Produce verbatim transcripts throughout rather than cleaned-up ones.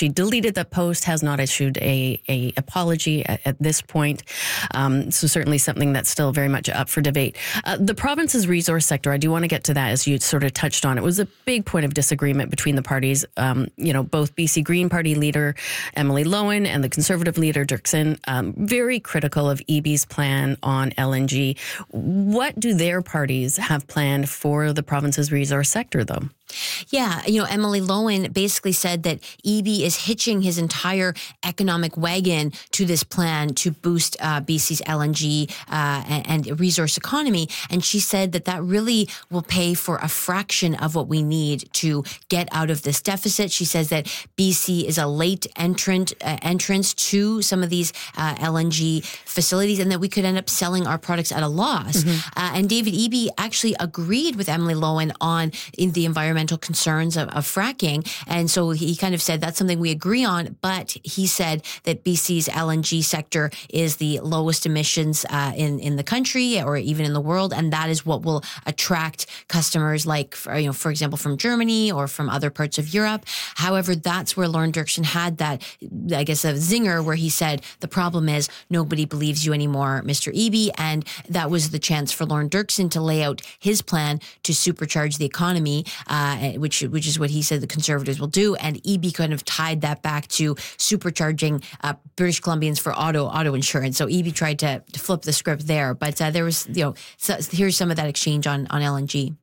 She deleted the post, has not issued a, a apology at, at this point. Um, so certainly something that's still very much up for debate. Uh, the province's resource sector, I do want to get to that as you sort of touched on. It was a big point of disagreement between the parties. Um, you know, both B C Green Party leader Emily Lowen and the Conservative leader Dirksen, um, very critical of E B's plan on L N G. What do their parties have planned for the province's resource sector, though? Yeah, you know, Emily Lowen basically said that E B is hitching his entire economic wagon to this plan to boost uh, B C's L N G uh, and, and resource economy. And she said that that really will pay for a fraction of what we need to get out of this deficit. She says that B C is a late entrant uh, entrance to some of these uh, L N G facilities, and that we could end up selling our products at a loss. Mm-hmm. Uh, and David Eby actually agreed with Emily Lowen on in the environmental concerns of, of fracking. And so he kind of said that's something we agree on, but he said that B C's L N G sector is the lowest emissions uh, in, in the country or even in the world. And that is what will attract customers like, for, you know, for example, from Germany or from other parts of Europe. However, that's where Lorne Dirksen had that, I guess, a zinger where he said, the problem is nobody believes you anymore, Mister Eby. And that was the chance for Lorne Dirksen to lay out his plan to supercharge the economy, uh, which which is what he said the Conservatives will do. And Eby kind of tied that back to supercharging uh, British Columbians for auto auto insurance. So Eby tried to, to flip the script there. But uh, there was, you know, so here's some of that exchange on, on L N G.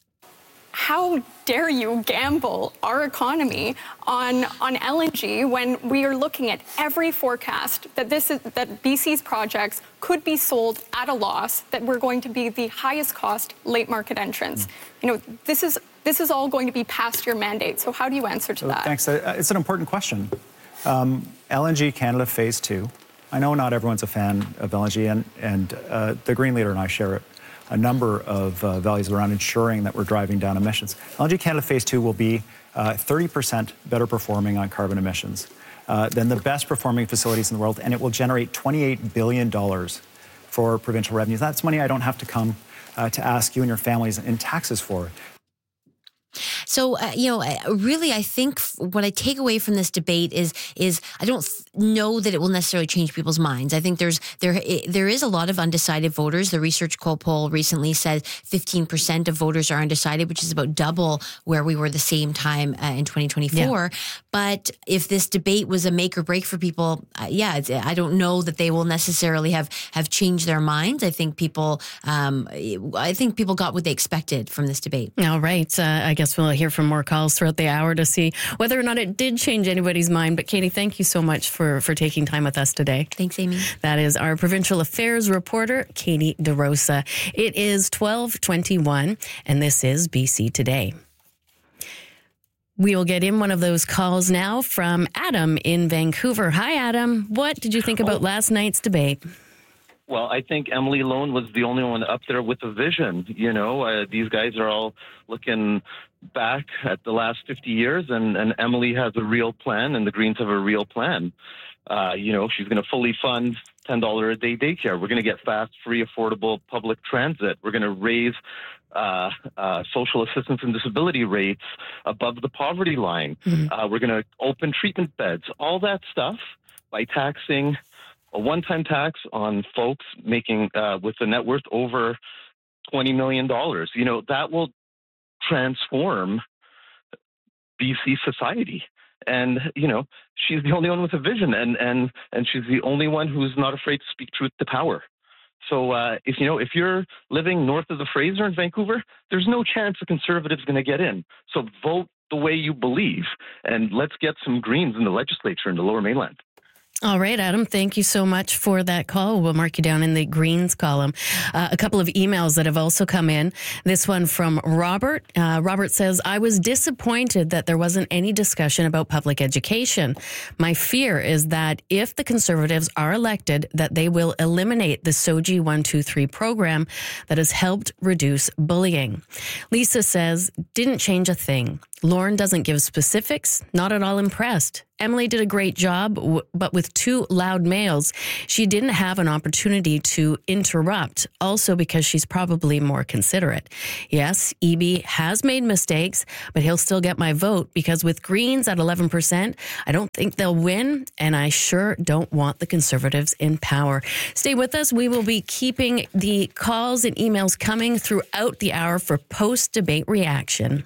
How dare you gamble our economy on on L N G when we are looking at every forecast that this is that B C's projects could be sold at a loss, that we're going to be the highest cost late market entrants. Mm. You know, this is this is all going to be past your mandate. So how do you answer to so that? Thanks. Uh, it's an important question. Um, L N G Canada Phase Two. I know not everyone's a fan of L N G, and and uh, the Green leader and I share it. A number of uh, values around ensuring that we're driving down emissions. L N G Canada Phase two will be uh, thirty percent better performing on carbon emissions uh, than the best performing facilities in the world, and it will generate twenty-eight billion dollars for provincial revenues. That's money I don't have to come uh, to ask you and your families in taxes for. So, uh, you know, really, I think what I take away from this debate is is I don't th- know that it will necessarily change people's minds. I think there's there there is a lot of undecided voters. The Research Poll poll recently said fifteen percent of voters are undecided, which is about double where we were the same time uh, in twenty twenty-four. Yeah. But if this debate was a make or break for people, uh, yeah, it's, I don't know that they will necessarily have have changed their minds. I think people, um, I think people got what they expected from this debate. All right, uh, I guess we'll hear from more calls throughout the hour to see whether or not it did change anybody's mind. But Katie, thank you so much for, for taking time with us today. Thanks, Amy. That is our provincial affairs reporter, Katie DeRosa. It is twelve twenty-one, and this is B C Today. We will get in one of those calls now from Adam in Vancouver. Hi, Adam. What did you think about oh. last night's debate? Well, I think Emily Lowen was the only one up there with a vision. You know, uh, these guys are all looking back at the last fifty years, and, and Emily has a real plan, and the Greens have a real plan. Uh, you know, she's going to fully fund ten dollars a day daycare. We're going to get fast, free, affordable public transit. We're going to raise uh, uh, social assistance and disability rates above the poverty line. Mm-hmm. Uh, we're going to open treatment beds. All that stuff by taxing a one-time tax on folks making uh, with a net worth over twenty million dollars. You know, that will transform B C society. And, you know, she's the only one with a vision, and, and, and she's the only one who's not afraid to speak truth to power. So uh, if, you know, if you're living north of the Fraser in Vancouver, there's no chance a Conservative's going to get in. So vote the way you believe, and let's get some Greens in the legislature in the Lower Mainland. All right, Adam, thank you so much for that call. We'll mark you down in the Greens column. Uh, a couple of emails that have also come in. This one from Robert. Uh, Robert says, I was disappointed that there wasn't any discussion about public education. My fear is that if the Conservatives are elected, that they will eliminate the S O G I one two three program that has helped reduce bullying. Lisa says, didn't change a thing. Lorne doesn't give specifics, not at all impressed. Emily did a great job, w- but with two loud males, she didn't have an opportunity to interrupt, also because she's probably more considerate. Yes, Eby has made mistakes, but he'll still get my vote because with Greens at eleven percent, I don't think they'll win, and I sure don't want the Conservatives in power. Stay with us. We will be keeping the calls and emails coming throughout the hour for post-debate reaction.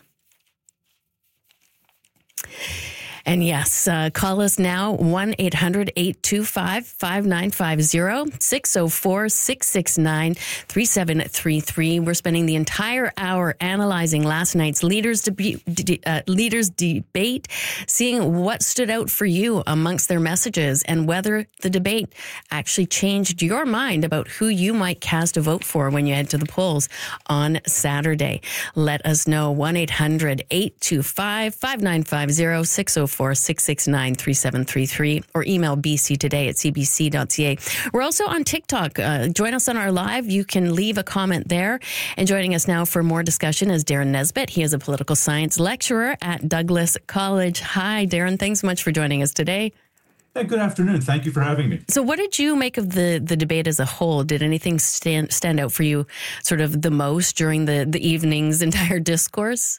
And yes, uh, call us now, one eight hundred eight two five five nine five zero, six oh four six six nine three seven three three. We're spending the entire hour analyzing last night's leaders, deb- de- uh, leaders debate, seeing what stood out for you amongst their messages and whether the debate actually changed your mind about who you might cast a vote for when you head to the polls on Saturday. Let us know, one eight hundred eight two five five nine five zero, six oh four six six nine three seven three three, or email b c today at c b c dot c a. We're also on TikTok. Uh, join us on our live. You can leave a comment there. And joining us now for more discussion is Darren Nesbitt. He is a political science lecturer at Douglas College. Hi, Darren. Thanks so much for joining us today. Hey, good afternoon. Thank you for having me. So what did you make of the, the debate as a whole? Did anything stand, stand out for you sort of the most during the, the evening's entire discourse?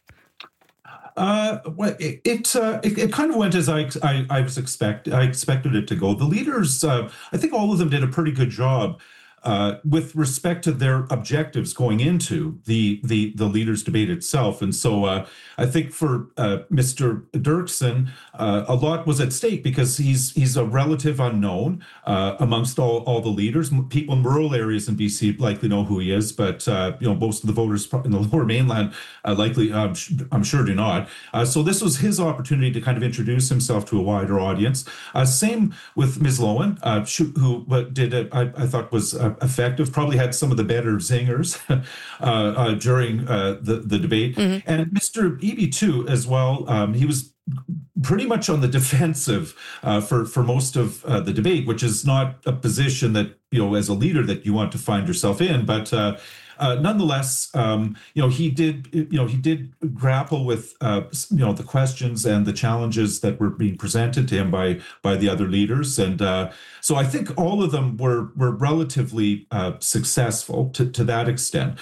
Uh, well, it it, uh, it it kind of went as I I, I was expect I expected it to go. The leaders, uh, I think all of them did a pretty good job uh, with respect to their objectives going into the the the leaders debate itself. And so uh, I think for uh, Mister Dirksen, uh, a lot was at stake because he's he's a relative unknown uh, amongst all, all the leaders. People in rural areas in B C likely know who he is, but uh, you know, most of the voters in the Lower Mainland uh, likely, um, I'm sure, do not. Uh, so this was his opportunity to kind of introduce himself to a wider audience. Uh, same with Miz Lowen, uh, who did a, I, I thought was uh, effective. Probably had some of the better zingers uh, uh, during uh, the the debate, mm-hmm. and Mister Eby too as well. Um, he was pretty much on the defensive uh, for for most of uh, the debate, which is not a position that, you know, as a leader that you want to find yourself in. But uh, uh, nonetheless, um, you know, he did you know he did grapple with uh, you know the questions and the challenges that were being presented to him by by the other leaders, and uh, so I think all of them were were relatively uh, successful to to that extent.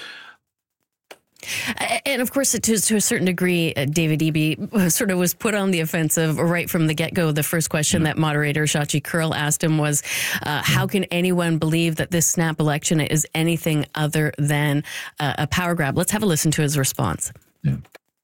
And of course, to, to a certain degree, uh, David Eby sort of was put on the offensive right from the get-go. The first question yeah. that moderator Shachi Kurl asked him was, uh, how can anyone believe that this snap election is anything other than uh, a power grab? Let's have a listen to his response. Yeah.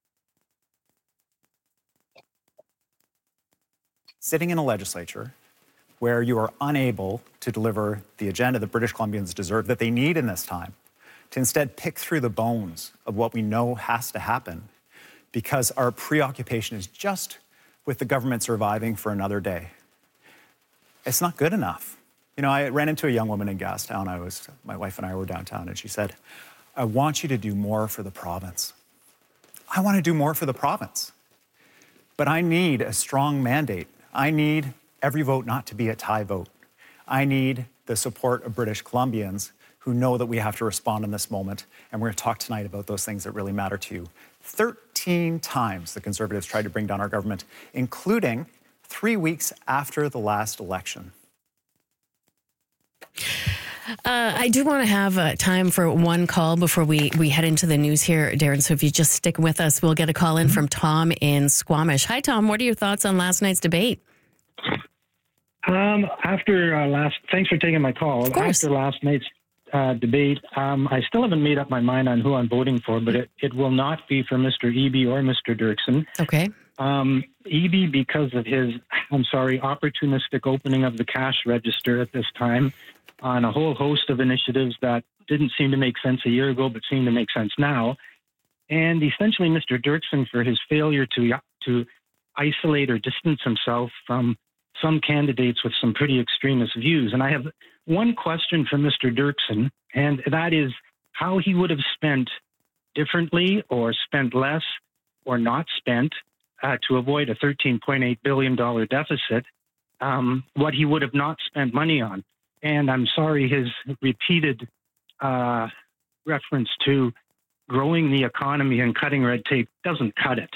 Sitting in a legislature where you are unable to deliver the agenda that British Columbians deserve, that they need in this time, to instead pick through the bones of what we know has to happen because our preoccupation is just with the government surviving for another day. It's not good enough. You know, I ran into a young woman in Gastown. I was, my wife and I were downtown, and she said, I want you to do more for the province. I want to do more for the province, but I need a strong mandate. I need every vote not to be a tie vote. I need the support of British Columbians who know that we have to respond in this moment. And we're going to talk tonight about those things that really matter to you. thirteen times the Conservatives tried to bring down our government, including three weeks after the last election. Uh, I do want to have uh, time for one call before we, we head into the news here, Darren. So if you just stick with us, we'll get a call in from Tom in Squamish. Hi, Tom. What are your thoughts on last night's debate? Um, after uh, last, thanks for taking my call. Of course. After last night's Uh, debate. Um, I still haven't made up my mind on who I'm voting for, but it, it will not be for Mister Eby or Mister Dirksen. Okay. Um, Eby, because of his, I'm sorry, opportunistic opening of the cash register at this time on a whole host of initiatives that didn't seem to make sense a year ago, but seem to make sense now. And essentially Mister Dirksen for his failure to to isolate or distance himself from some candidates with some pretty extremist views. And I have one question for Mister Dirksen, and that is how he would have spent differently or spent less or not spent uh, to avoid a thirteen point eight billion dollars deficit, um, what he would have not spent money on. And I'm sorry, his repeated uh, reference to growing the economy and cutting red tape doesn't cut it.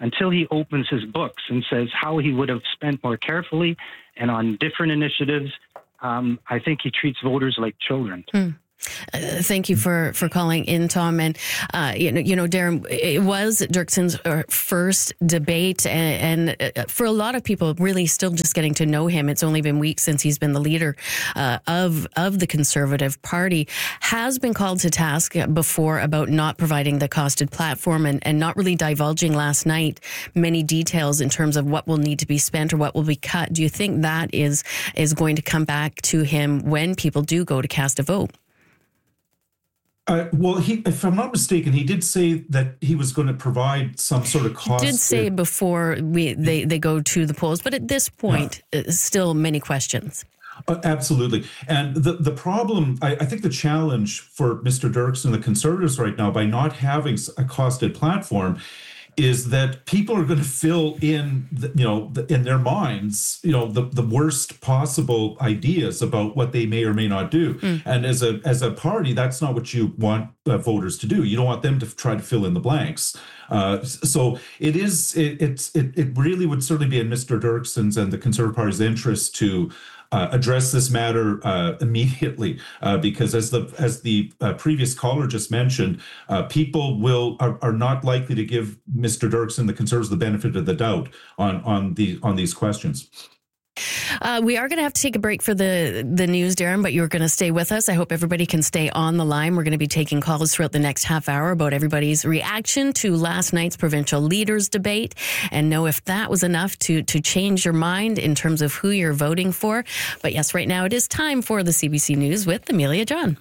until he opens his books and says how he would have spent more carefully and on different initiatives, um, I think he treats voters like children. Hmm. Uh, thank you for, for calling in, Tom. And, uh, you know, you know, Darren, it was Dirksen's uh, first debate. And, and uh, for a lot of people, really still just getting to know him. It's only been weeks since he's been the leader uh, of, of the Conservative Party. Has been called to task before about not providing the costed platform and, and not really divulging last night many details in terms of what will need to be spent or what will be cut. Do you think that is, is going to come back to him when people do go to cast a vote? Uh, well, he, if I'm not mistaken, he did say that he was going to provide some sort of cost. He did say before we they, they go to the polls, but at this point, yeah. uh, still many questions. Uh, absolutely. And the, the problem, I, I think the challenge for Mister Dirksen and the Conservatives right now by not having a costed platform is that people are going to fill in, the, you know, the, in their minds, you know, the, the worst possible ideas about what they may or may not do. Mm. And as a as a party, that's not what you want uh, voters to do. You don't want them to try to fill in the blanks. Uh, so it is, it, it's, it, it really would certainly be in Mister Dirksen's and the Conservative Party's interest to Uh, address this matter uh, immediately, uh, because as the as the uh, previous caller just mentioned, uh, people will are, are not likely to give Mister Dirksen, the Conservatives, the benefit of the doubt on on the on these questions. Uh, we are going to have to take a break for the, the news, Darren, but you're going to stay with us. I hope everybody can stay on the line. We're going to be taking calls throughout the next half hour about everybody's reaction to last night's provincial leaders debate and know if that was enough to, to change your mind in terms of who you're voting for. But yes, right now it is time for the C B C News with Amelia John.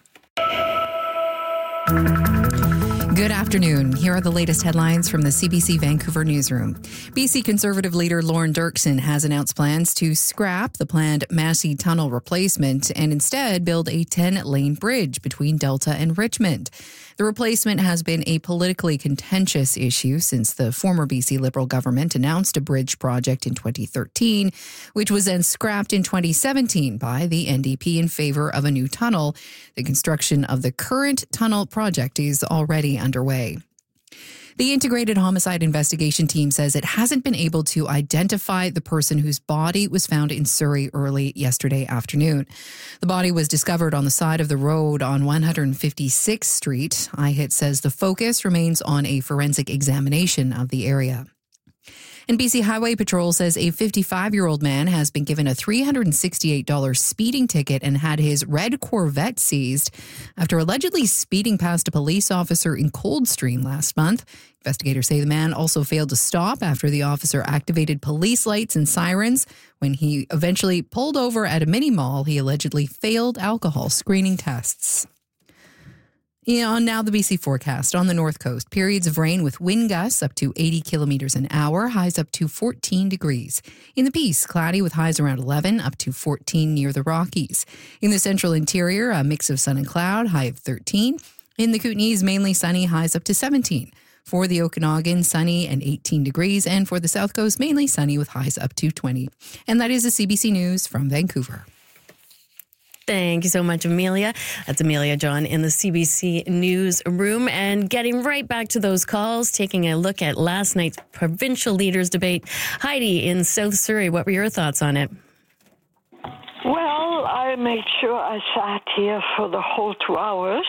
Good afternoon. Here are the latest headlines from the C B C Vancouver newsroom. B C Conservative leader Lorne Dirksen has announced plans to scrap the planned Massey Tunnel replacement and instead build a ten-lane bridge between Delta and Richmond. The replacement has been a politically contentious issue since the former B C Liberal government announced a bridge project in twenty thirteen, which was then scrapped in twenty seventeen by the N D P in favor of a new tunnel. The construction of the current tunnel project is already underway. The Integrated Homicide Investigation Team says it hasn't been able to identify the person whose body was found in Surrey early yesterday afternoon. The body was discovered on the side of the road on one hundred fifty-sixth Street. I H I T says the focus remains on a forensic examination of the area. And B C Highway Patrol says a fifty-five-year-old man has been given a three hundred sixty-eight dollars speeding ticket and had his red Corvette seized after allegedly speeding past a police officer in Coldstream last month. Investigators say the man also failed to stop after the officer activated police lights and sirens. When he eventually pulled over at a mini mall, he allegedly failed alcohol screening tests. Yeah, on now the B C forecast. On the north coast, periods of rain with wind gusts up to eighty kilometers an hour, highs up to fourteen degrees. In the Peace, cloudy with highs around eleven, up to fourteen near the Rockies. In the central interior, a mix of sun and cloud, high of thirteen. In the Kootenays, mainly sunny, highs up to seventeen. For the Okanagan, sunny and eighteen degrees. And for the south coast, mainly sunny with highs up to twenty. And that is the C B C News from Vancouver. Thank you so much, Amelia. That's Amelia John in the C B C newsroom. And getting right back to those calls, taking a look at last night's provincial leaders debate. Heidi in South Surrey, what were your thoughts on it? Well, I made sure I sat here for the whole two hours.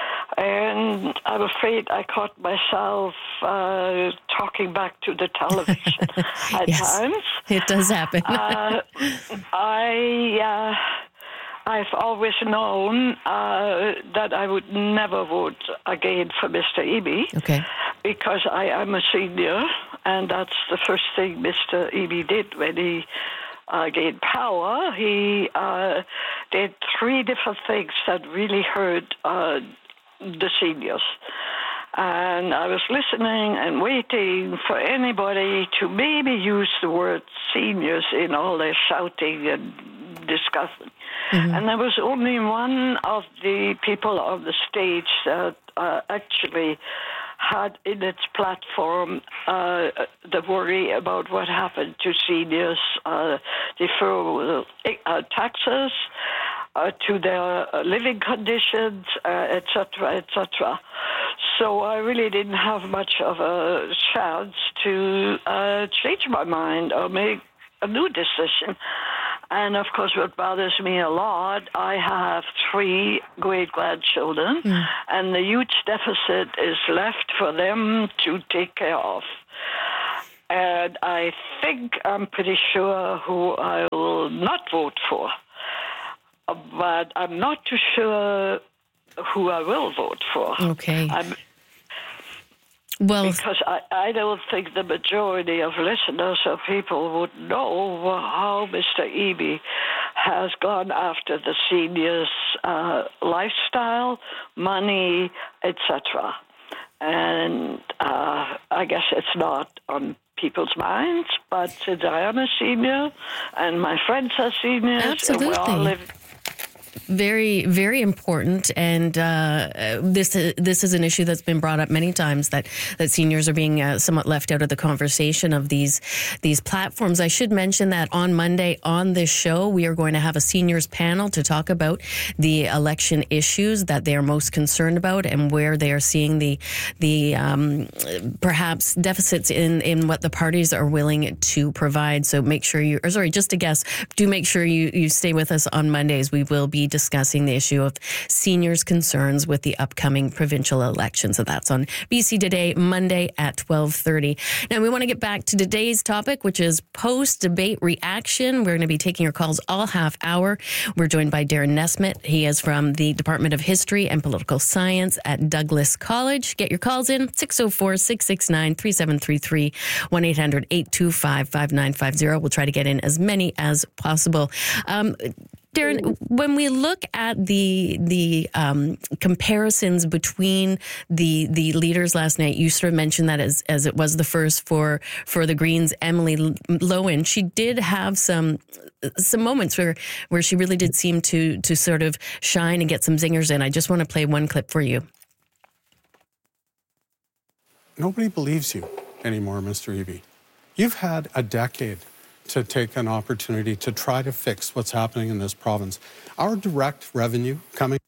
And I'm afraid I caught myself uh, talking back to the television at yes, times. It does happen. uh, I... Uh, I've always known uh, that I would never vote again for Mister Eby. Okay. Because I am a senior, and that's the first thing Mister Eby did when he uh, gained power. He uh, did three different things that really hurt uh, the seniors. And I was listening and waiting for anybody to maybe use the word seniors in all their shouting and discussing. Mm-hmm. And there was only one of the people on the stage that uh, actually had in its platform uh, the worry about what happened to seniors, uh, deferral uh, taxes, uh, to their living conditions, uh, et cetera, et cetera. So I really didn't have much of a chance to uh, change my mind or make a new decision. And of course, what bothers me a lot, I have three great-grandchildren, mm. and the huge deficit is left for them to take care of. And I think I'm pretty sure who I will not vote for. But I'm not too sure who I will vote for. Okay. I'm, Well, because I, I don't think the majority of listeners or people would know how Mister Eby has gone after the seniors' uh, lifestyle, money, et cetera. And uh, I guess it's not on people's minds, but since I am a senior and my friends are seniors, absolutely. and we all live. Very, very important, and uh, this this is an issue that's been brought up many times, that that seniors are being uh, somewhat left out of the conversation of these these platforms. I should mention that on Monday on this show, we are going to have a seniors panel to talk about the election issues that they are most concerned about and where they are seeing the the um, perhaps deficits in in what the parties are willing to provide. So make sure you, or sorry, just a guess, do make sure you you stay with us on Mondays. We will be discussing the issue of seniors' concerns with the upcoming provincial election. So that's on B C Today, Monday at twelve thirty. Now, we want to get back to today's topic, which is post-debate reaction. We're going to be taking your calls all half hour. We're joined by Darren Nesmith. He is from the Department of History and Political Science at Douglas College. Get your calls in, six oh four, six six nine, three seven three three, one eight hundred, eight two five, five nine five zero. We'll try to get in as many as possible. Um, Darren, when we look at the the um, comparisons between the the leaders last night, you sort of mentioned that as as it was the first for for the Greens, Emily Lowen. She did have some some moments where where she really did seem to to sort of shine and get some zingers in. I just want to play one clip for you. Nobody believes you anymore, Mister Eby. You've had a decade to take an opportunity to try to fix what's happening in this province. Our direct revenue coming...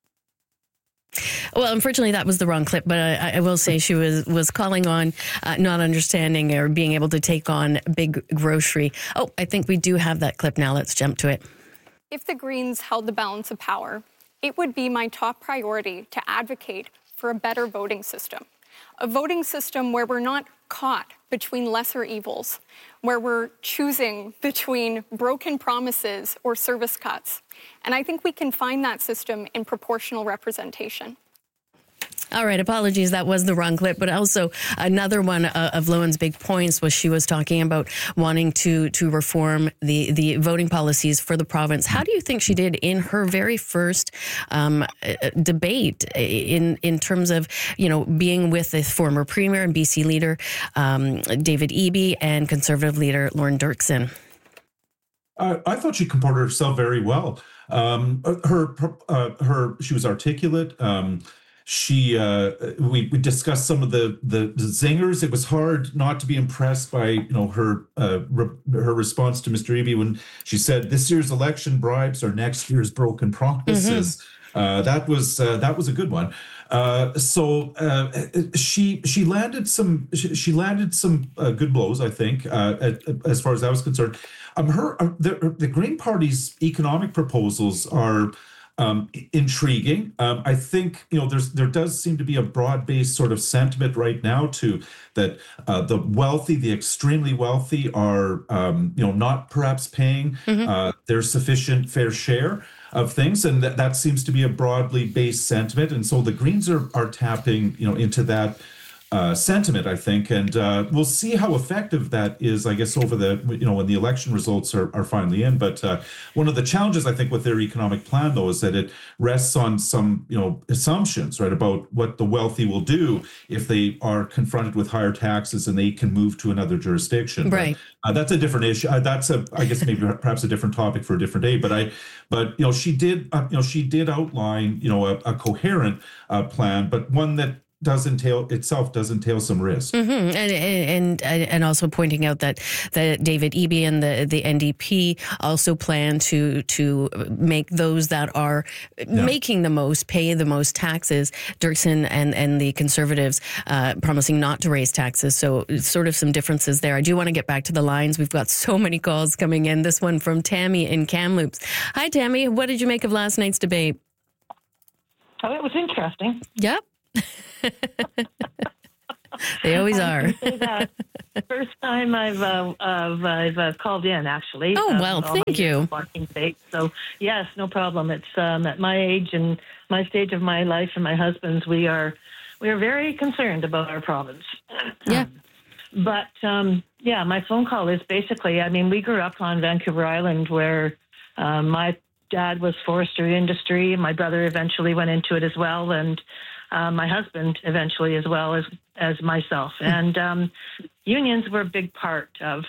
Well, unfortunately, that was the wrong clip, but I, I will say she was, was calling on uh, not understanding or being able to take on big grocery. Oh, I think we do have that clip now. Let's jump to it. If the Greens held the balance of power, it would be my top priority to advocate for a better voting system. A voting system where we're not caught between lesser evils, where we're choosing between broken promises or service cuts. And I think we can find that system in proportional representation. All right, apologies, that was the wrong clip. But also another one uh, of Lowen's big points was she was talking about wanting to to reform the, the voting policies for the province. How do you think she did in her very first um, debate in in terms of, you know, being with the former premier and B C leader um, David Eby and Conservative leader Lorne Dirksen? Uh, I thought she comported herself very well. Um, her uh, her she was articulate. Um, She, uh, we, we discussed some of the, the the zingers. It was hard not to be impressed by, you know, her uh, re- her response to Mister Eby when she said, "This year's election bribes are next year's broken promises." Mm-hmm. Uh, that was uh, that was a good one. Uh, so uh, she she landed some she, she landed some uh, good blows, I think, uh, at, as far as I was concerned. Um, her uh, the, the Green Party's economic proposals are Um, intriguing. Um, I think, you know, there's there does seem to be a broad-based sort of sentiment right now to that uh, the wealthy, the extremely wealthy, are um, you know, not perhaps paying mm-hmm. uh, their sufficient fair share of things, and that that seems to be a broadly based sentiment. And so the Greens are are tapping, you know, into that Uh, sentiment, I think, and uh, we'll see how effective that is, I guess, over the, you know, when the election results are, are finally in. But uh, one of the challenges, I think, with their economic plan, though, is that it rests on some, you know, assumptions, right, about what the wealthy will do if they are confronted with higher taxes and they can move to another jurisdiction. Right. But, uh, that's a different issue. Uh, that's a, I guess, maybe perhaps a different topic for a different day. But I, but you know, she did, uh, you know, she did outline, you know, a, a coherent uh, plan, but one that does entail itself does entail some risk. Mm-hmm. And, and and also pointing out that that David Eby and the, the N D P also plan to to make those that are yeah. making the most pay the most taxes. Dirksen and, and the Conservatives uh, promising not to raise taxes. So sort of some differences there. I do want to get back to the lines. We've got so many calls coming in. This one from Tammy in Kamloops. Hi, Tammy. What did you make of last night's debate? Oh, it was interesting. Yep. They always are. First time I've uh, I've, I've uh, called in, actually. Oh, well, um, thank you. Debate. So, yes, no problem. It's um, at my age and my stage of my life and my husband's, we are we are very concerned about our province. Yeah. Um, but, um, yeah, my phone call is basically, I mean, we grew up on Vancouver Island where um, my dad was forestry industry. My brother eventually went into it as well, and uh, my husband eventually as well as as myself. And um, unions were a big part of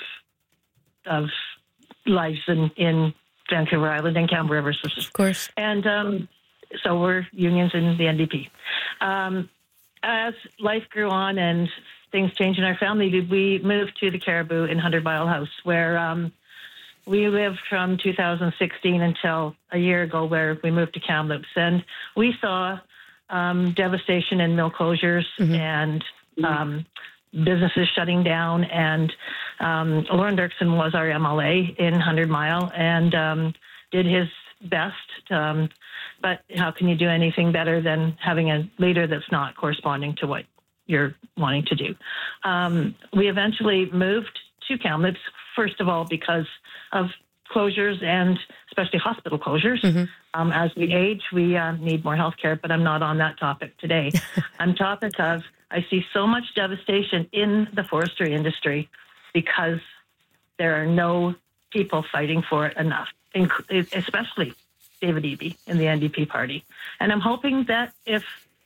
of lives in, in Vancouver Island and Campbell River. Of course. And um, so we're unions in the N D P. Um, as life grew on and things changed in our family, we moved to the Caribou in Hundred Mile House, where um, we lived from two thousand sixteen until a year ago, where we moved to Kamloops. And we saw um, devastation and mill closures mm-hmm. and um, businesses shutting down. And um, Lorne Dirksen was our M L A in Hundred Mile and um, did his best. Um, but how can you do anything better than having a leader that's not corresponding to what you're wanting to do? Um, we eventually moved to Kamloops, first of all, because of closures and especially hospital closures. Mm-hmm. Um, as we age, we uh, need more health care, but I'm not on that topic today. I'm topic of, I see so much devastation in the forestry industry because there are no people fighting for it enough, especially David Eby in the N D P party. And I'm hoping that if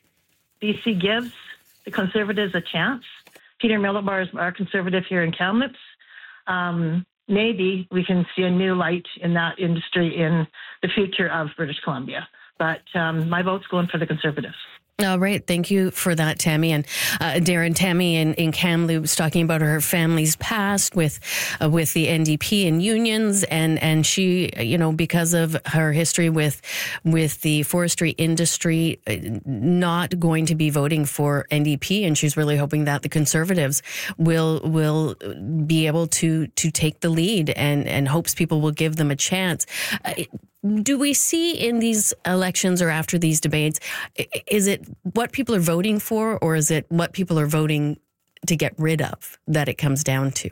B C gives the Conservatives a chance, Peter Millibar is our Conservative here in Kamloops, um, maybe we can see a new light in that industry in the future of British Columbia. But um, my vote's going for the Conservatives. All right. Thank you for that, Tammy. And uh, Darren, Tammy in, in Kamloops talking about her family's past with uh, with the N D P and unions. And, and she, you know, because of her history with with the forestry industry, not going to be voting for N D P. And she's really hoping that the Conservatives will will be able to to take the lead and, and hopes people will give them a chance. Uh, Do we see in these elections or after these debates, is it what people are voting for or is it what people are voting to get rid of that it comes down to?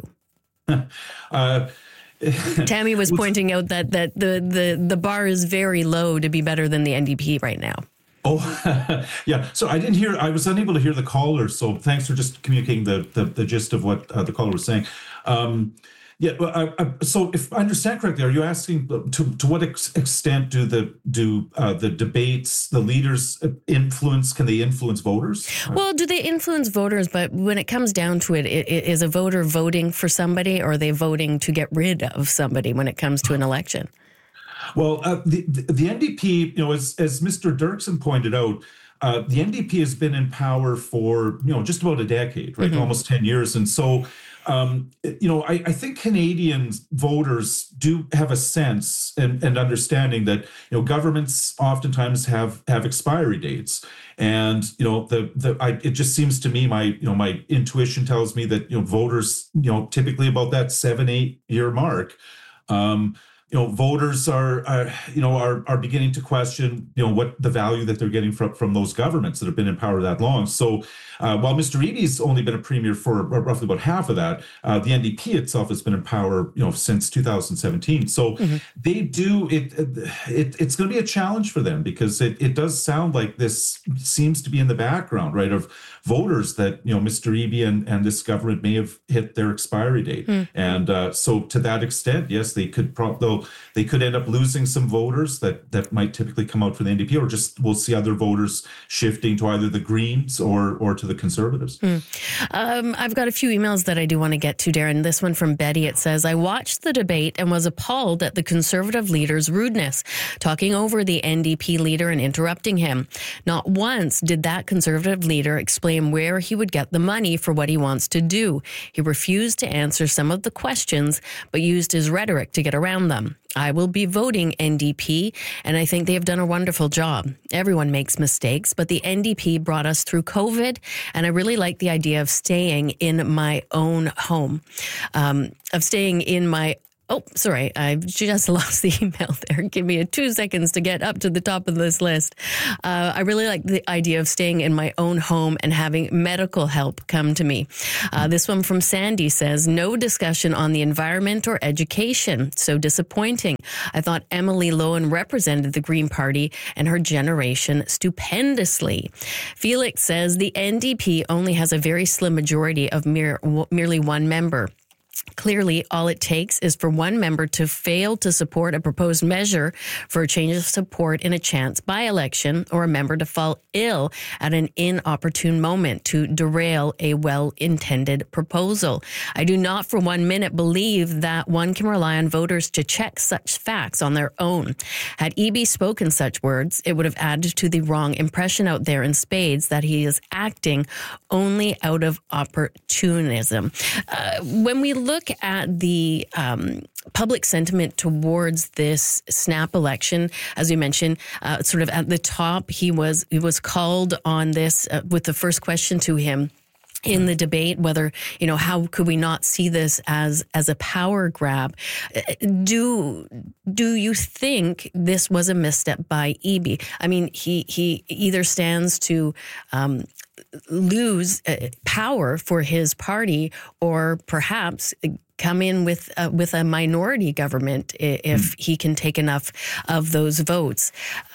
uh, Tammy was pointing out that, that the, the, the bar is very low to be better than the N D P right now. Oh, yeah. So I didn't hear, I was unable to hear the caller. So thanks for just communicating the, the, the gist of what uh, the caller was saying. Um, Yeah. Well, uh, uh, so, if I understand correctly, are you asking to to what ex- extent do the do uh, the debates, the leaders influence? Can they influence voters? Well, do they influence voters? But when it comes down to it, it, it is a voter voting for somebody, or are they voting to get rid of somebody when it comes to an election? Well, uh, the, the the N D P, you know, as as Mister Dirksen pointed out, uh, the N D P has been in power for you know just about a decade, right, mm-hmm. almost ten years, and so. Um, you know, I, I think Canadian voters do have a sense and, and understanding that, you know, governments oftentimes have, have expiry dates. And, you know, the, the, I, it just seems to me, my, you know, my intuition tells me that, you know, voters, you know, typically about that seven, eight year mark, um, you know, voters are, are, you know, are are beginning to question, you know, what the value that they're getting from, from those governments that have been in power that long. So uh, while Mister Eby's only been a premier for roughly about half of that, uh, the N D P itself has been in power, you know, since two thousand seventeen. So mm-hmm. they do, it, it it's going to be a challenge for them because it, it does sound like this seems to be in the background, right, of voters that, you know, Mister Eby and, and this government may have hit their expiry date. Mm-hmm. And uh, so to that extent, yes, they could, pro- they'll will they could end up losing some voters that that might typically come out for the N D P, or just we'll see other voters shifting to either the Greens or or to the Conservatives. Mm. Um, I've got a few emails that I do want to get to, Darren. This one from Betty. It says, I watched the debate and was appalled at the Conservative leader's rudeness, talking over the N D P leader and interrupting him. Not once did that Conservative leader explain where he would get the money for what he wants to do. He refused to answer some of the questions, but used his rhetoric to get around them. I will be voting N D P, and I think they have done a wonderful job. Everyone makes mistakes, but the N D P brought us through COVID, and I really like the idea of staying in my own home, um, of staying in my Oh, sorry, I've just lost the email there. Give me a two seconds to get up to the top of this list. Uh, I really like the idea of staying in my own home and having medical help come to me. Uh, this one from Sandy says, no discussion on the environment or education. So disappointing. I thought Emily Lowen represented the Green Party and her generation stupendously. Felix says the N D P only has a very slim majority of mere, merely one member. Clearly, all it takes is for one member to fail to support a proposed measure for a change of support in a chance by-election, or a member to fall ill at an inopportune moment to derail a well-intended proposal. I do not for one minute believe that one can rely on voters to check such facts on their own. Had Eby spoken such words, it would have added to the wrong impression out there in spades that he is acting only out of opportunism. Uh, when we look at the um, public sentiment towards this snap election, as you mentioned, uh, sort of at the top, he was he was called on this uh, with the first question to him in the debate, whether, you know, how could we not see this as as a power grab? Do do you think this was a misstep by Eby? I mean, he he either stands to um, lose uh, power for his party, or perhaps come in with uh, with a minority government if he can take enough of those votes.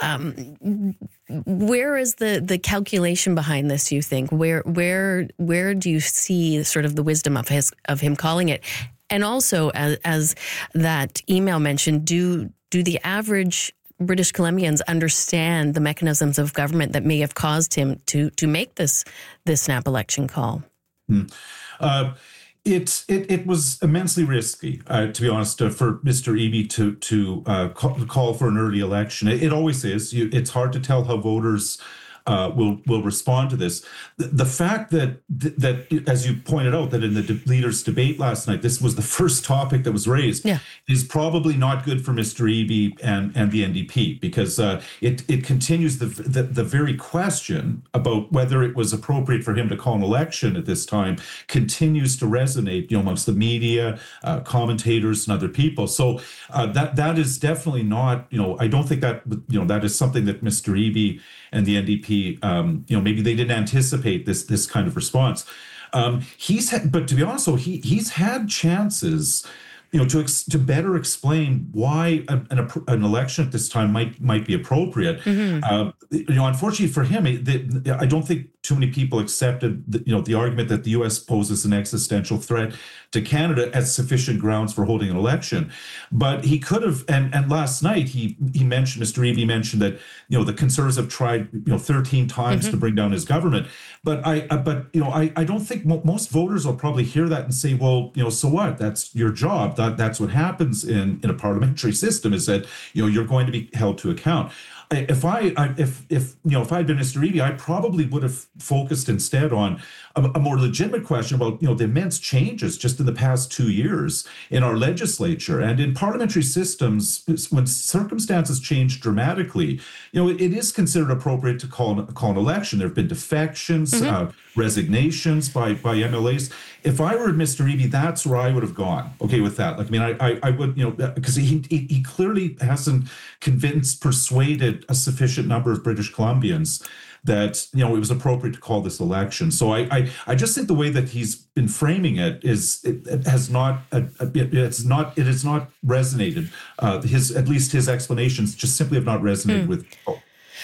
Um, where is the, the calculation behind this, you think? Where where where do you see sort of the wisdom of his of him calling it? And also, as, as that email mentioned, do do the average British Columbians understand the mechanisms of government that may have caused him to to make this this snap election call? Hmm. Uh, It, it it was immensely risky, uh, to be honest, uh, for Mister Eby to to uh, call, call for an early election. It, it always is. You, it's hard to tell how voters uh, will will respond to this. The, the fact that that, as you pointed out, that in the de- leaders' debate last night, this was the first topic that was raised, yeah. is probably not good for Mister Eby and and the N D P, because uh, it it continues the, the the very question about whether it was appropriate for him to call an election at this time continues to resonate, you know, amongst the media, uh, commentators, and other people. So uh, that that is definitely not, you know, I don't think that, you know, that is something that Mister Eby and the N D P, um, you know, maybe they didn't anticipate this this kind of response. Um, he's had, but to be honest, though, he he's had chances, you know, to ex, to better explain why an, an election at this time might might be appropriate. Mm-hmm. Uh, you know, unfortunately for him, it, the, I don't think too many people accepted, the, you know, the argument that the U S poses an existential threat to Canada as sufficient grounds for holding an election. But he could have, and and last night he he mentioned, Mister Eby mentioned that, you know, the Conservatives have tried, you know, thirteen times mm-hmm. to bring down his government. But I, uh, but you know, I I don't think mo- most voters will probably hear that and say, well, you know, so what? That's your job. That that's what happens in in a parliamentary system, is that, you know, you're going to be held to account. If I, I, if, if, you know, if I had been Mister Eby, I probably would have focused instead on a, a more legitimate question about, you know, the immense changes just in the past two years in our legislature and in parliamentary systems. When circumstances change dramatically, you know, it, it is considered appropriate to call, call an election. There have been defections, mm-hmm. uh, resignations by, by M L As. If I were Mister Eby, that's where I would have gone. Okay, with that, like, I mean, I, I, I would, you know, because he, he, he clearly hasn't convinced, persuaded a sufficient number of British Columbians that, you know, it was appropriate to call this election. So I, I, I just think the way that he's been framing it is, it, it has not, uh, it, it's not, it has not resonated. Uh, his, at least his explanations just simply have not resonated mm. with people.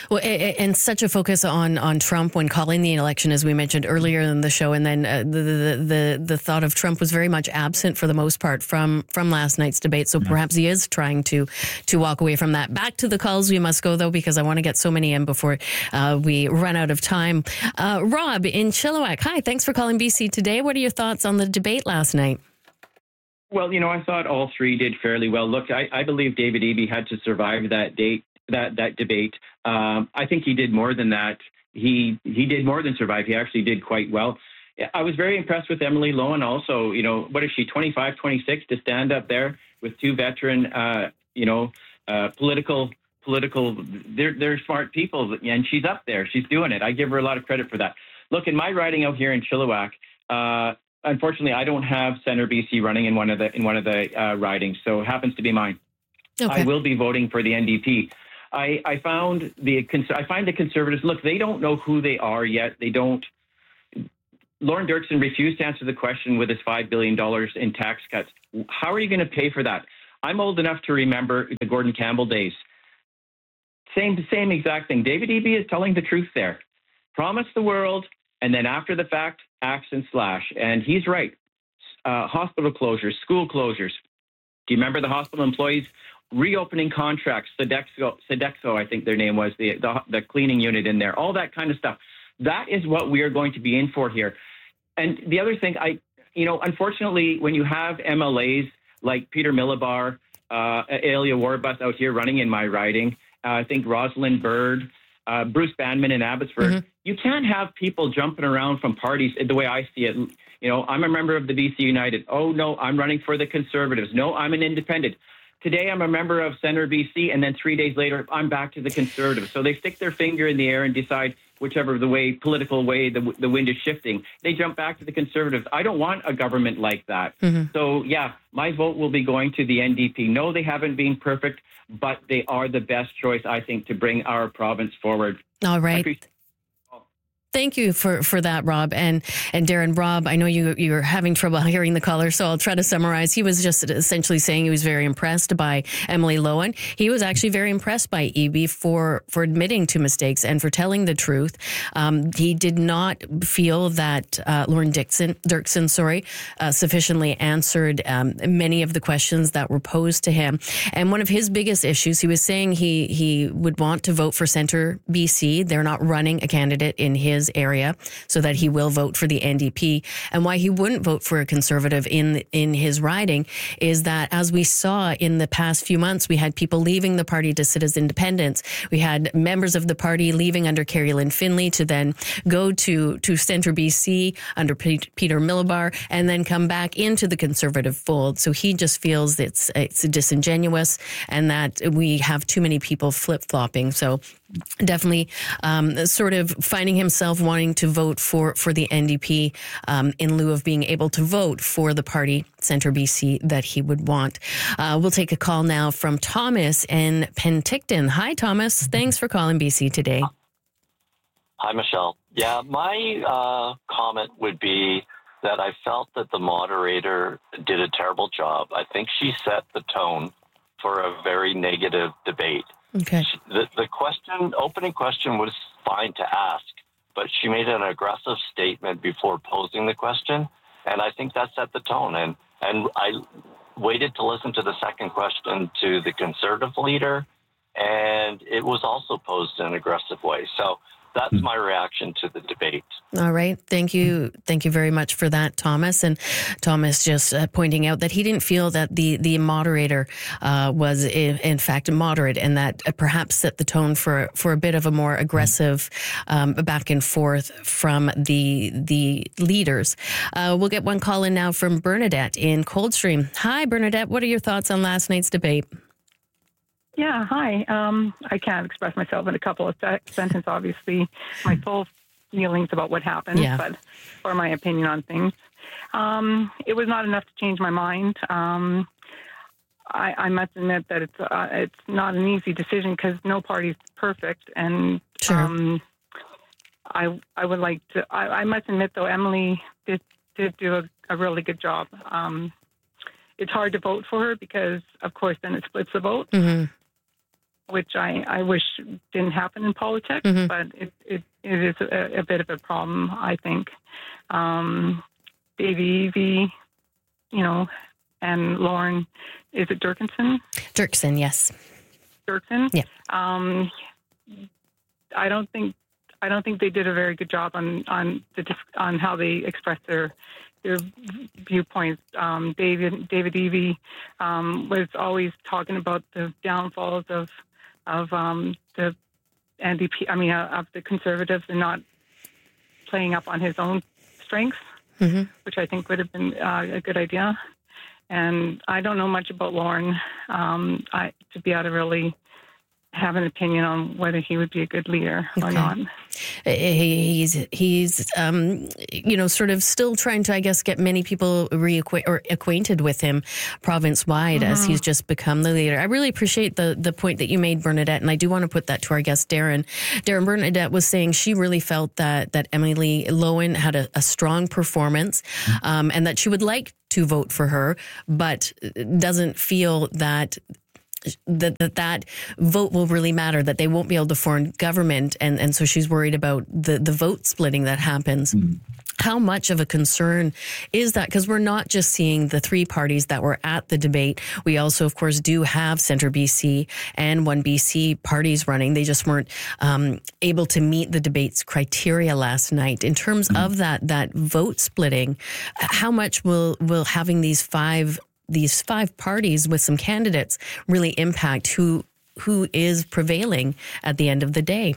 Well, and such a focus on on Trump when calling the election, as we mentioned earlier in the show, and then uh, the, the the the thought of Trump was very much absent for the most part from from last night's debate. So perhaps he is trying to to walk away from that. Back to the calls we must go though, because I want to get so many in before uh, we run out of time. Uh, Rob in Chilliwack, hi, thanks for calling B C today. What are your thoughts on the debate last night? Well, you know, I thought all three did fairly well. Look, I, I believe David Eby had to survive that date, that that debate. Um, I think he did more than that. He he did more than survive. He actually did quite well. I was very impressed with Emily Lowen also. You know, what is she, twenty-five, twenty-six, to stand up there with two veteran, uh, you know, uh, political, political, they're, they're smart people, and she's up there. She's doing it. I give her a lot of credit for that. Look, in my riding out here in Chilliwack, uh, unfortunately, I don't have Centre B C running in one of the in one of the uh, ridings, so it happens to be mine. Okay. I will be voting for the N D P. I, I found the I find the Conservatives, look, they don't know who they are yet. They don't. Lauren Dirksen refused to answer the question with his five billion dollars in tax cuts. How are you going to pay for that? I'm old enough to remember the Gordon Campbell days. Same same exact thing. David Eby is telling the truth there. Promise the world, and then after the fact, axe and slash. And he's right. Uh, hospital closures, school closures. Do you remember the hospital employees reopening contracts? Sodexo, Sodexo, I think their name was, the, the the cleaning unit in there, all that kind of stuff. That is what we are going to be in for here. And the other thing, I, you know, unfortunately, when you have M L As like Peter Millibar, uh, Alia Warbus out here running in my riding, uh, I think Rosalind Byrd, uh, Bruce Banman in Abbotsford, mm-hmm. you can't have people jumping around from parties the way I see it. You know, I'm a member of the B C United. Oh, no, I'm running for the Conservatives. No, I'm an independent. Today, I'm a member of Centre B C, and then three days later, I'm back to the Conservatives. So they stick their finger in the air and decide whichever the way, political way, the, the wind is shifting. They jump back to the Conservatives. I don't want a government like that. Mm-hmm. So, yeah, my vote will be going to the N D P. No, they haven't been perfect, but they are the best choice, I think, to bring our province forward. All right. Thank you for, for that, Rob. And and Darren, Rob, I know you, you're having trouble hearing the caller, so I'll try to summarize. He was just essentially saying he was very impressed by Emily Lowen. He was actually very impressed by Eby for, for admitting to mistakes and for telling the truth. Um, he did not feel that uh, Lauren Dixon, Dirksen sorry, uh, sufficiently answered um, many of the questions that were posed to him. And one of his biggest issues, he was saying he, he would want to vote for Centre B C. They're not running a candidate in his area, so that he will vote for the N D P. And why he wouldn't vote for a Conservative in in his riding is that, as we saw in the past few months, we had people leaving the party to sit as independents. We had members of the party leaving under Carrie Lynn Finlay to then go to to Centre B C under P- Peter Millibar and then come back into the Conservative fold. So he just feels it's it's disingenuous and that we have too many people flip-flopping. So definitely um, sort of finding himself wanting to vote for, for the N D P um, in lieu of being able to vote for the party, Centre B C, that he would want. Uh, we'll take a call now from Thomas in Penticton. Hi, Thomas. Thanks for calling B C today. Hi, Michelle. Yeah, my uh, comment would be that I felt that the moderator did a terrible job. I think she set the tone for a very negative debate. Okay. The, the question, opening question was fine to ask, but she made an aggressive statement before posing the question, and I think that set the tone. And, and I waited to listen to the second question to the Conservative leader, and it was also posed in an aggressive way. So that's my reaction to the debate. All right. Thank you. Thank you very much for that, Thomas. And Thomas just uh, pointing out that he didn't feel that the, the moderator uh, was in, in fact moderate, and that uh, perhaps set the tone for, for a bit of a more aggressive um, back and forth from the, the leaders. Uh, we'll get one call in now from Bernadette in Coldstream. Hi, Bernadette. What are your thoughts on last night's debate? Yeah, hi. Um, I can't express myself in a couple of se- sentences, obviously, my full feelings about what happened, yeah. but or my opinion on things. Um, it was not enough to change my mind. Um, I, I must admit that it's uh, it's not an easy decision because no party's perfect, and sure. um, I I would like to. I, I must admit, though, Emily did did do a, a really good job. Um, it's hard to vote for her because, of course, then it splits the vote. Mm-hmm. which I, I wish didn't happen in politics, Mm-hmm. but it, it, it is a, a bit of a problem, I think. Um, Davey Evie, you know, and Lauren, is it Durkinson? Dirksen, yes. Dirksen? Yeah. Um, I don't think I don't think they did a very good job on on the on how they expressed their their viewpoints. Um, David David Evie um, was always talking about the downfalls of of um, the N D P. I mean, uh, of the Conservatives, and not playing up on his own strengths, mm-hmm. which I think would have been uh, a good idea. And I don't know much about Lauren um, I, to be able to really have an opinion on whether he would be a good leader or Okay. not. He's he's um, you know sort of still trying to, I guess, get many people reacquaint or acquainted with him province wide Mm-hmm. as he's just become the leader. I really appreciate the the point that you made, Bernadette, and I do want to put that to our guest Darren. Darren, Bernadette was saying she really felt that that Emily Lowen had a, a strong performance, um, and that she would like to vote for her, but doesn't feel that. That, that that vote will really matter, that they won't be able to form government. And, and so she's worried about the, the vote splitting that happens. Mm-hmm. How much of a concern is that? Because we're not just seeing the three parties that were at the debate. We also, of course, do have Centre B C and One B C parties running. They just weren't um, able to meet the debate's criteria last night. In terms mm-hmm. of that that vote splitting, how much will will having these five these five parties with some candidates really impact who who is prevailing at the end of the day?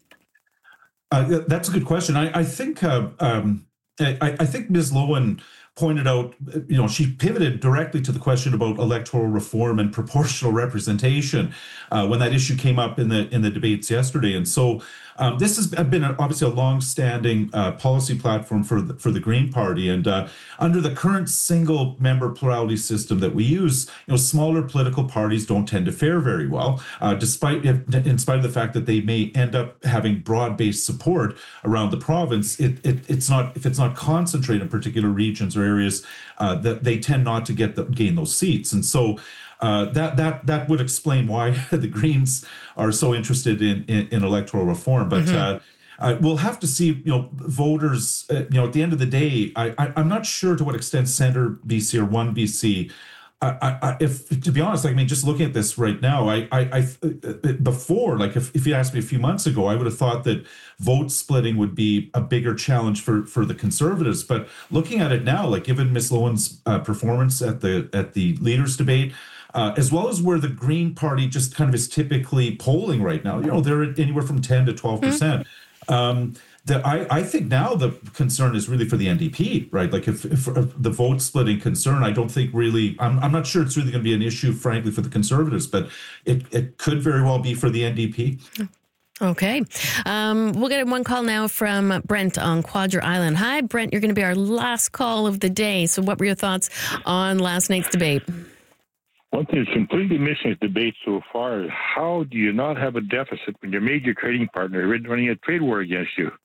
Uh, that's a good question. I, I think uh, um, I, I think Miz Lowen pointed out, you know, she pivoted directly to the question about electoral reform and proportional representation uh, when that issue came up in the in the debates yesterday. And so um, this has been a, obviously a long-standing uh, policy platform for the, for the Green Party. And uh, under the current single-member plurality system that we use, you know, smaller political parties don't tend to fare very well, uh, despite in spite of the fact that they may end up having broad-based support around the province. It, it it's not if it's not concentrated in particular regions or areas uh, that they tend not to get the, gain those seats. And so uh, that that that would explain why the Greens are so interested in in, in electoral reform. But mm-hmm. uh, uh, we'll have to see. You know, voters. Uh, you know, at the end of the day, I, I I'm not sure to what extent Centre B C or One B C. I, I, if to be honest, like, I mean, just looking at this right now, I, I, I before, like, if, if you asked me a few months ago, I would have thought that vote splitting would be a bigger challenge for, for the Conservatives. But looking at it now, like, given Miss Lowen's uh, performance at the at the leaders' debate, uh, as well as where the Green Party just kind of is typically polling right now, you know, they're at anywhere from ten to twelve percent. Mm-hmm. Um, The, I, I think now the concern is really for the N D P, right? Like if, if, if the vote splitting concern, I don't think really, I'm, I'm not sure it's really going to be an issue, frankly, for the Conservatives, but it, it could very well be for the N D P. Okay. Um, we'll get one call now from Brent on Quadra Island. Hi, Brent. You're going to be our last call of the day. So what were your thoughts on last night's debate? One thing that's completely missing this debate so far is how do you not have a deficit when your major trading partner is running a trade war against you?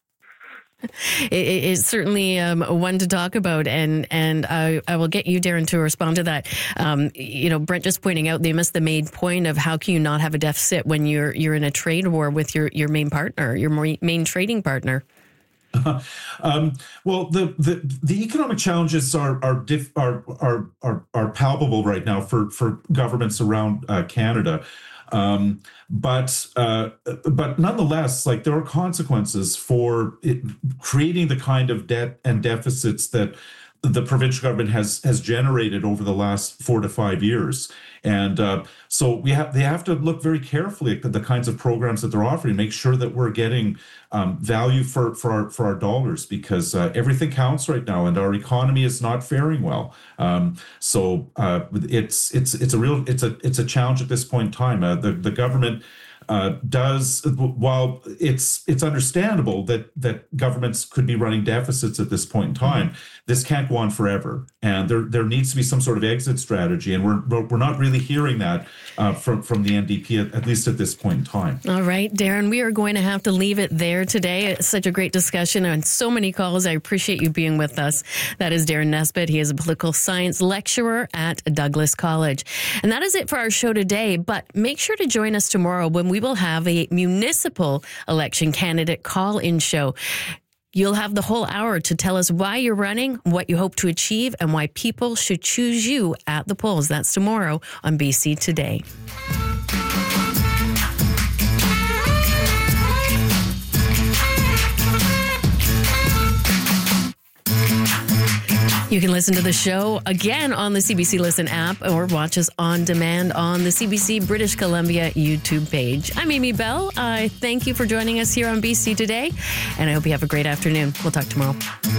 It is certainly um, one to talk about, and and I, I will get you, Darren, to respond to that. Um, you know, Brent just pointing out they missed the main point of how can you not have a deficit when you're you're in a trade war with your, your main partner, your main trading partner. um, well, the, the the economic challenges are are, diff, are are are are palpable right now for for governments around uh, Canada. Um, but uh, but nonetheless, like, there are consequences for it, creating the kind of debt and deficits that the provincial government has has generated over the last four to five years. And uh, so we have they have to look very carefully at the kinds of programs that they're offering, make sure that we're getting um, value for for our for our dollars, because uh, everything counts right now, and our economy is not faring well. Um, so uh, it's it's it's a real it's a it's a challenge at this point in time. Uh, the the government. uh, does, while it's it's understandable that that governments could be running deficits at this point in time, mm-hmm. this can't go on forever, and there there needs to be some sort of exit strategy, and we're we're not really hearing that uh, from from the N D P at, at least at this point in time. All right, Darren, we are going to have to leave it there today. It's such a great discussion and so many calls. I appreciate you being with us. That is Darren Nesbitt. He is a political science lecturer at Douglas College. And that is it for our show today. But make sure to join us tomorrow when we will have a municipal election candidate call-in show. You'll have the whole hour to tell us why you're running, what you hope to achieve, and why people should choose you at the polls. That's tomorrow on B C Today. You can listen to the show again on the C B C Listen app or watch us on demand on the C B C British Columbia YouTube page. I'm Amy Bell. I thank you for joining us here on B C Today, and I hope you have a great afternoon. We'll talk tomorrow.